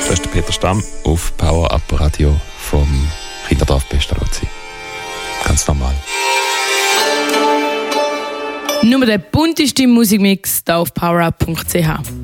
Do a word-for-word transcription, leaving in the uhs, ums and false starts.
Das ist der Peter Stamm auf Power Up Radio vom Kinderdorf Pestalozzi. Ganz normal. Nur der bunteste Musikmix hier auf powerup punkt c h.